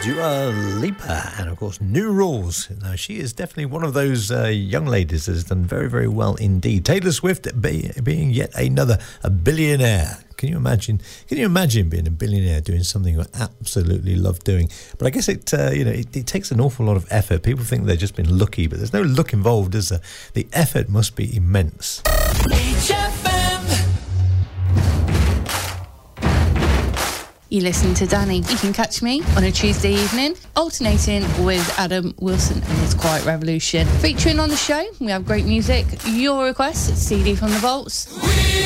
Dua Lipa, and of course New Rules. Now she is definitely one of those young ladies that has done very, very well indeed. Taylor Swift being yet a billionaire. Can you imagine being a billionaire doing something you absolutely love doing? But I guess it takes an awful lot of effort. People think they've just been lucky, but there's no luck involved, is there? The effort must be immense. You listen to Danny. You can catch me on a Tuesday evening, alternating with Adam Wilson and his Quiet Revolution. Featuring on the show, we have great music, your requests, CD from the Vaults.